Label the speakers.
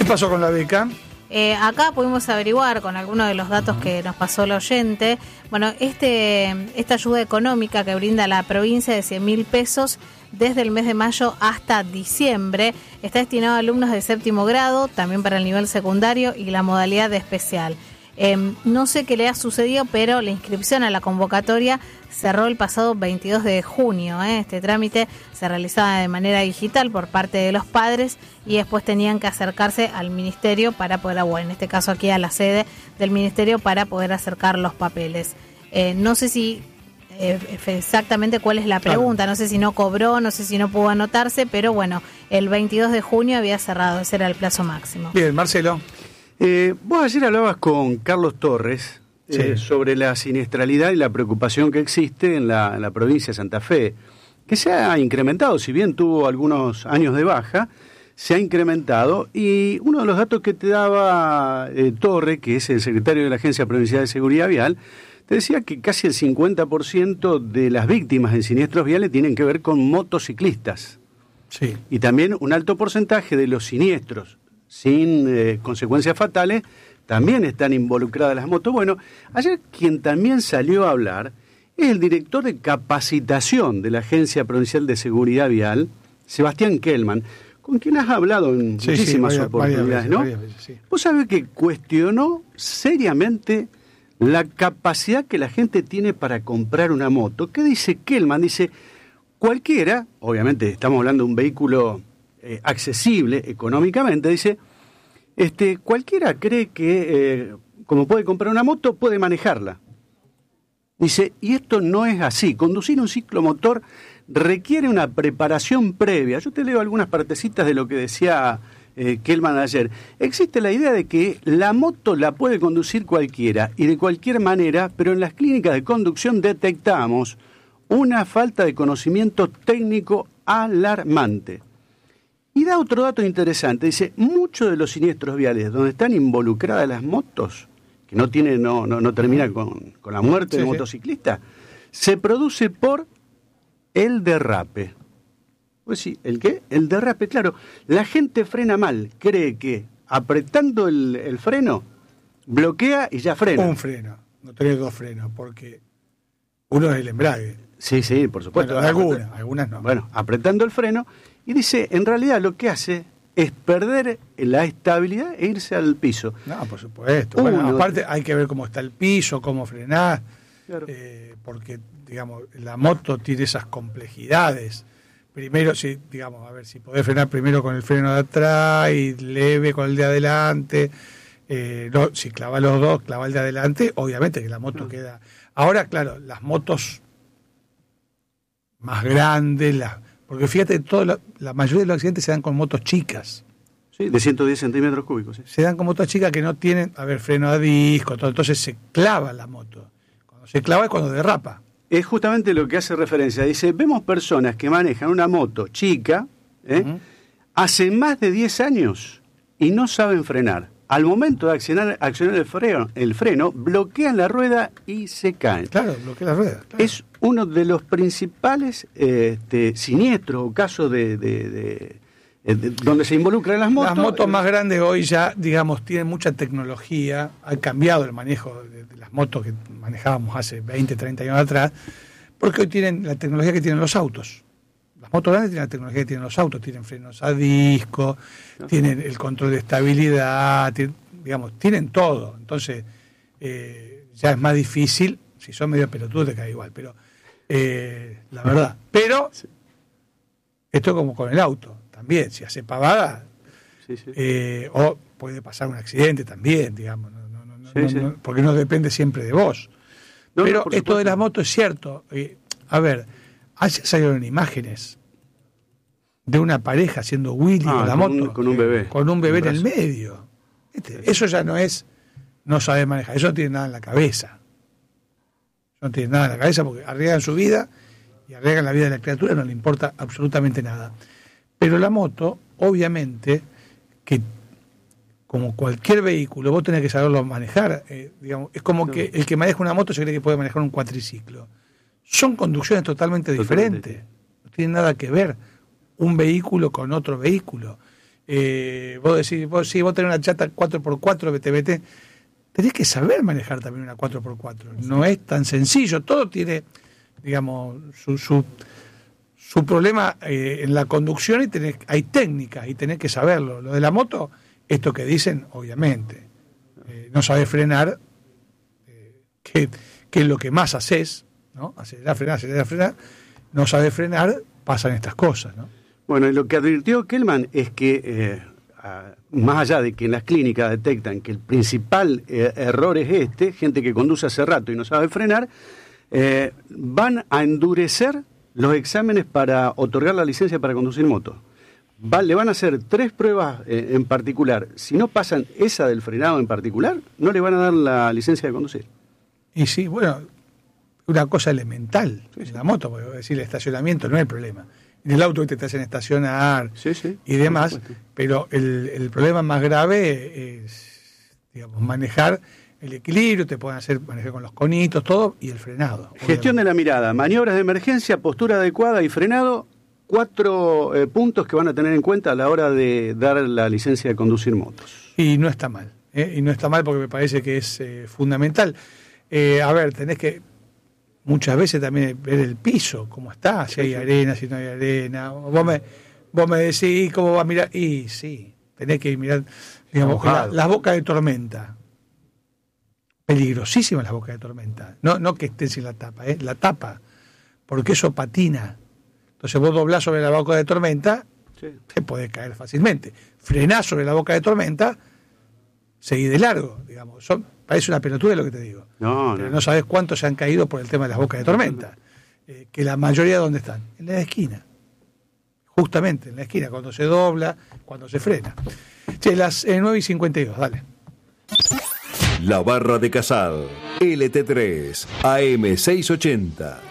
Speaker 1: pasó con la beca?
Speaker 2: Acá pudimos averiguar con algunos de los datos que nos pasó el oyente. Bueno, esta ayuda económica que brinda la provincia de 100.000 pesos desde el mes de mayo hasta diciembre está destinado a alumnos de séptimo grado, también para el nivel secundario y la modalidad de especial. No sé qué le ha sucedido, pero la inscripción a la convocatoria cerró el pasado 22 de junio. Este trámite se realizaba de manera digital por parte de los padres y después tenían que acercarse al ministerio para poder, en este caso aquí a la sede del ministerio para poder acercar los papeles. No sé si exactamente cuál es la pregunta, no sé si no cobró, no sé si no pudo anotarse, pero bueno, el 22 de junio había cerrado, ese era el plazo máximo.
Speaker 1: Bien, Marcelo.
Speaker 3: Vos ayer hablabas con Carlos Torres sobre la siniestralidad y la preocupación que existe en la provincia de Santa Fe, que se ha incrementado, si bien tuvo algunos años de baja, se ha incrementado, y uno de los datos que te daba Torre, que es el secretario de la Agencia Provincial de Seguridad Vial, te decía que casi el 50% de las víctimas en siniestros viales tienen que ver con motociclistas.
Speaker 1: Sí.
Speaker 3: Y también un alto porcentaje de los siniestros sin consecuencias fatales también están involucradas las motos. Bueno, ayer quien también salió a hablar es el director de capacitación de la Agencia Provincial de Seguridad Vial, Sebastián Kellman, con quien has hablado en muchísimas oportunidades, ¿no?
Speaker 1: Varias veces, sí.
Speaker 3: Vos sabés que cuestionó seriamente la capacidad que la gente tiene para comprar una moto. ¿Qué dice Kellman? Dice, cualquiera, obviamente estamos hablando de un vehículo accesible económicamente, dice, cualquiera cree que como puede comprar una moto, puede manejarla. Dice, y esto no es así. Conducir un ciclomotor requiere una preparación previa. Yo te leo algunas partecitas de lo que decía Kellman ayer. Existe la idea de que la moto la puede conducir cualquiera y de cualquier manera, pero en las clínicas de conducción detectamos una falta de conocimiento técnico alarmante. Y da otro dato interesante, dice, muchos de los siniestros viales donde están involucradas las motos, que no termina con la muerte del motociclista, se produce por el derrape. Pues sí, ¿el qué? El derrape, claro. La gente frena mal, cree que apretando el freno, bloquea y ya frena.
Speaker 1: Un freno, no tenés dos frenos, porque uno es el embrague.
Speaker 3: Sí, por supuesto.
Speaker 1: Bueno, algunas no.
Speaker 3: Bueno, apretando el freno. Y dice, en realidad lo que hace es perder la estabilidad e irse al piso.
Speaker 1: No, por supuesto. Bueno, aparte hay que ver cómo está el piso, cómo frenar, claro. Porque, digamos, la moto tiene esas complejidades. Primero, si podés frenar primero con el freno de atrás y leve con el de adelante. Si clava los dos, clava el de adelante, obviamente que la moto queda... Ahora, claro, las motos más grandes, porque fíjate, la mayoría de los accidentes se dan con motos chicas.
Speaker 3: Sí, de 110 centímetros cúbicos. Sí.
Speaker 1: Se dan con motos chicas que no tienen, freno a disco, todo, entonces se clava la moto. Cuando se clava es cuando derrapa.
Speaker 3: Es justamente lo que hace referencia. Dice, vemos personas que manejan una moto chica, hace más de 10 años y no saben frenar. Al momento de accionar el freno, bloquean la rueda y se caen.
Speaker 1: Claro, bloquea la rueda. Claro.
Speaker 3: Es uno de los principales siniestros o casos de donde se involucran las motos.
Speaker 1: Las motos más grandes hoy ya, digamos, tienen mucha tecnología. Ha cambiado el manejo de las motos que manejábamos hace 20, 30 años atrás, porque hoy tienen la tecnología que tienen los autos. Las motos grandes tienen la tecnología que tienen los autos, tienen frenos a disco, tienen el control de estabilidad, tienen todo. Entonces, ya es más difícil, si son medio pelotudos te cae igual, pero la verdad. Pero, esto es como con el auto, también, si hace pavada, o puede pasar un accidente también, digamos, no, porque no depende siempre de vos. Pero esto de las motos es cierto. Ayer salieron imágenes de una pareja haciendo wheelie con la moto.
Speaker 3: Con un bebé.
Speaker 1: Con un bebé en el medio. Eso ya no sabe manejar. Eso no tiene nada en la cabeza. No tiene nada en la cabeza porque arriesgan su vida y arriesgan la vida de la criatura, no le importa absolutamente nada. Pero la moto, obviamente, que como cualquier vehículo, vos tenés que saberlo manejar. Es como que el que maneja una moto se cree que puede manejar un cuatriciclo. Son conducciones totalmente diferentes. No tienen nada que ver un vehículo con otro vehículo. Vos decís, vos tenés una chata 4x4 BTBT, tenés que saber manejar también una 4x4. No es tan sencillo, todo tiene, digamos, su problema en la conducción y hay técnicas y tenés que saberlo. Lo de la moto, esto que dicen, obviamente, no sabés frenar, que es lo que más haces, ¿no? Acelerar, frenar, no sabés frenar, pasan estas cosas, ¿no?
Speaker 3: Bueno, y lo que advirtió Kelman es que, más allá de que en las clínicas detectan que el principal error es gente que conduce hace rato y no sabe frenar, van a endurecer los exámenes para otorgar la licencia para conducir moto. Le van a hacer 3 pruebas en particular. Si no pasan esa del frenado en particular, no le van a dar la licencia de conducir.
Speaker 1: Y sí, bueno, una cosa elemental en la moto, porque decir, el estacionamiento no es el problema. En el auto te hacen estacionar y demás, pero el problema más grave es, digamos, manejar el equilibrio, te pueden hacer manejar con los conitos, todo, y el frenado.
Speaker 3: Gestión de la mirada, maniobras de emergencia, postura adecuada y frenado, 4 puntos que van a tener en cuenta a la hora de dar la licencia de conducir motos.
Speaker 1: Y no está mal, y no está mal porque me parece que es fundamental. A ver, tenés que muchas veces también ver el piso, cómo está, si hay arena, si no hay arena. Vos me decís cómo va a mirar, y sí, tenés que mirar, digamos, las bocas de tormenta. Peligrosísimas las bocas de tormenta. No que estén sin la tapa, la tapa, porque eso patina. Entonces vos doblás sobre la boca de tormenta, te podés caer fácilmente. Frenás sobre la boca de tormenta, seguís de largo, digamos. Parece una pelotuda lo que te digo. Pero no sabés cuántos se han caído por el tema de las bocas de tormenta. Que la mayoría, ¿dónde están? En la esquina. Justamente en la esquina, cuando se dobla, cuando se frena. Las 9:52, dale.
Speaker 4: La Barra de Casal, LT3, AM680.